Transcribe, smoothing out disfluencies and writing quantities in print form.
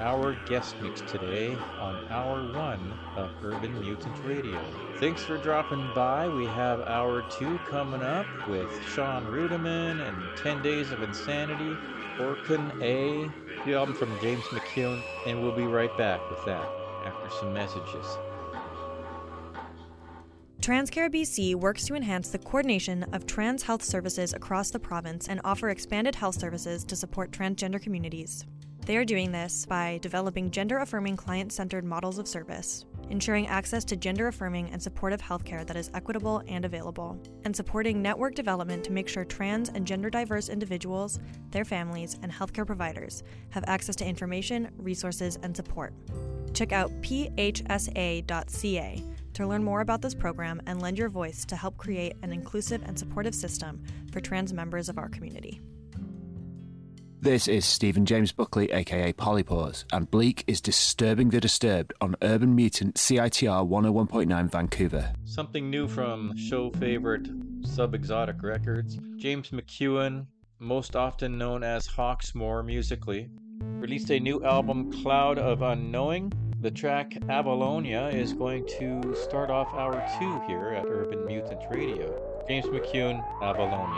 our guest mix today on Hour 1 of Urban Mutant Radio. Thanks for dropping by. We have Hour 2 coming up with Sean Rudiman and 10 Days of Insanity, Orkin A, the album from James McKeown, and we'll be right back with that after some messages. TransCare BC works to enhance the coordination of trans health services across the province and offer expanded health services to support transgender communities. They are doing this by developing gender-affirming client-centered models of service, ensuring access to gender-affirming and supportive healthcare that is equitable and available, and supporting network development to make sure trans and gender-diverse individuals, their families, and healthcare providers have access to information, resources, and support. Check out phsa.ca to learn more about this program and lend your voice to help create an inclusive and supportive system for trans members of our community. This is Stephen James Buckley, aka Polypause, and Bleak is Disturbing the Disturbed on Urban Mutant CITR 101.9 Vancouver. Something new from show favorite Subexotic Records. James McKeown, most often known as Hawksmoor musically, released a new album, Cloud of Unknowing. The track Avalonia is going to start off Hour 2 here at Urban Mutant Radio. James McKeown, Avalonia.